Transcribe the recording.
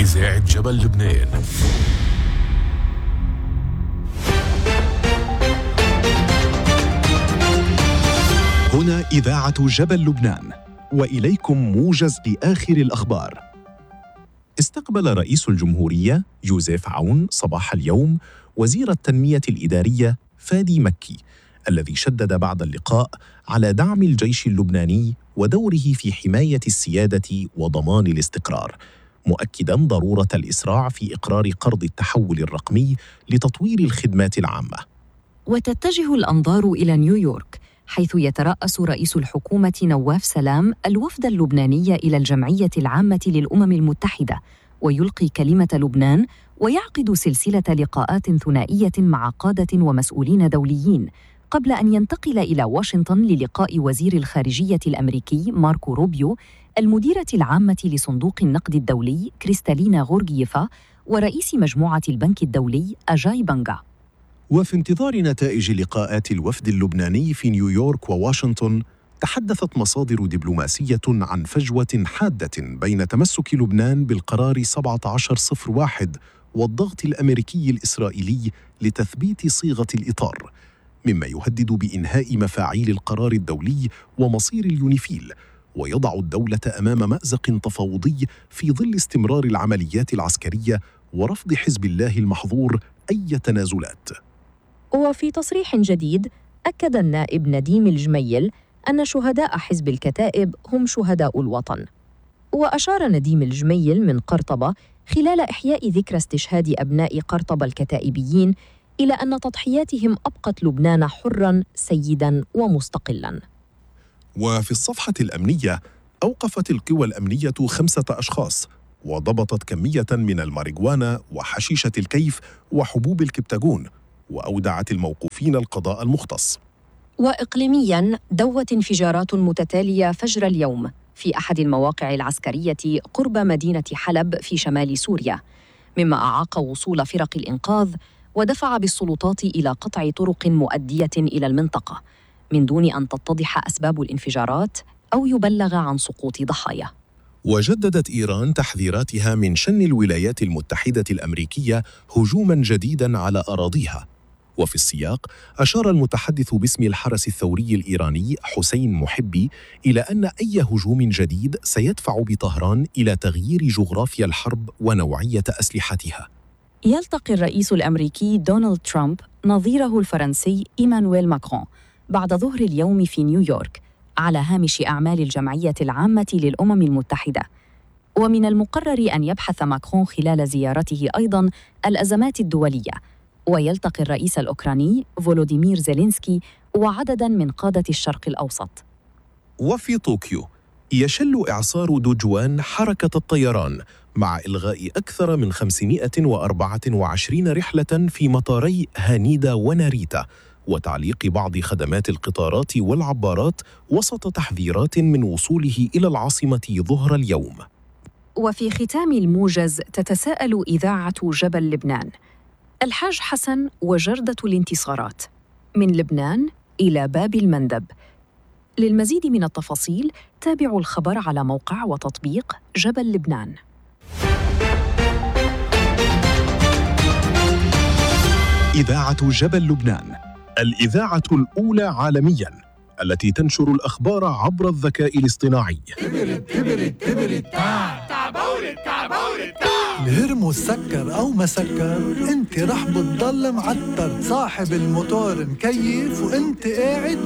إذاعة جبل لبنان. هنا إذاعة جبل لبنان، وإليكم موجز لآخر الأخبار. استقبل رئيس الجمهورية جوزيف عون صباح اليوم وزير التنمية الإدارية فادي مكي، الذي شدد بعد اللقاء على دعم الجيش اللبناني ودوره في حماية السيادة وضمان الاستقرار، مؤكداً ضرورة الإسراع في إقرار قرض التحول الرقمي لتطوير الخدمات العامة. وتتجه الأنظار إلى نيويورك، حيث يترأس رئيس الحكومة نواف سلام الوفد اللبناني إلى الجمعية العامة للأمم المتحدة، ويلقي كلمة لبنان ويعقد سلسلة لقاءات ثنائية مع قادة ومسؤولين دوليين، قبل أن ينتقل إلى واشنطن للقاء وزير الخارجية الأمريكي ماركو روبيو، المديرة العامة لصندوق النقد الدولي كريستالينا غورغييفا، ورئيس مجموعة البنك الدولي أجاي بانغا. وفي انتظار نتائج لقاءات الوفد اللبناني في نيويورك وواشنطن، تحدثت مصادر دبلوماسية عن فجوة حادة بين تمسك لبنان بالقرار 1701 والضغط الأمريكي الإسرائيلي لتثبيت صيغة الإطار، مما يهدد بإنهاء مفاعيل القرار الدولي ومصير اليونيفيل، ويضع الدولة أمام مأزق تفاوضي في ظل استمرار العمليات العسكرية ورفض حزب الله المحظور أي تنازلات. وفي تصريح جديد، أكد النائب نديم الجميل أن شهداء حزب الكتائب هم شهداء الوطن. وأشار نديم الجميل من قرطبة خلال إحياء ذكرى استشهاد أبناء قرطبة الكتائبيين إلى أن تضحياتهم أبقت لبنان حراً سيداً ومستقلاً. وفي الصفحة الأمنية، أوقفت القوى الأمنية 5 أشخاص وضبطت كمية من الماريجوانا وحشيشة الكيف وحبوب الكبتاجون، وأودعت الموقوفين القضاء المختص. وإقليمياً، دوت انفجارات متتالية فجر اليوم في أحد المواقع العسكرية قرب مدينة حلب في شمال سوريا، مما أعاق وصول فرق الإنقاذ ودفع بالسلطات إلى قطع طرق مؤدية إلى المنطقة، من دون أن تتضح أسباب الانفجارات أو يبلغ عن سقوط ضحايا. وجددت إيران تحذيراتها من شن الولايات المتحدة الأمريكية هجوماً جديداً على أراضيها. وفي السياق، أشار المتحدث باسم الحرس الثوري الإيراني حسين محبي إلى أن أي هجوم جديد سيدفع بطهران إلى تغيير جغرافيا الحرب ونوعية أسلحتها. يلتقي الرئيس الأمريكي دونالد ترامب نظيره الفرنسي إيمانويل ماكرون بعد ظهر اليوم في نيويورك على هامش أعمال الجمعية العامة للأمم المتحدة. ومن المقرر أن يبحث ماكرون خلال زيارته أيضاً الأزمات الدولية، ويلتقي الرئيس الأوكراني فولوديمير زيلينسكي وعدداً من قادة الشرق الأوسط. وفي طوكيو، يشل إعصار دوجوان حركة الطيران مع إلغاء أكثر من 524 رحلة في مطاري هانيدا وناريتا، وتعليق بعض خدمات القطارات والعبارات وسط تحذيرات من وصوله إلى العاصمة ظهر اليوم. وفي ختام الموجز، تتساءل إذاعة جبل لبنان: الحاج حسن وجردة الانتصارات، من لبنان إلى باب المندب. للمزيد من التفاصيل تابعوا الخبر على موقع وتطبيق جبل لبنان. إذاعة جبل لبنان، الإذاعة الأولى عالمياً التي تنشر الأخبار عبر الذكاء الاصطناعي. الهرمو سكر أو ما سكر، انت رح بتضل معتر، صاحب الموتور مكيف وانت قاعد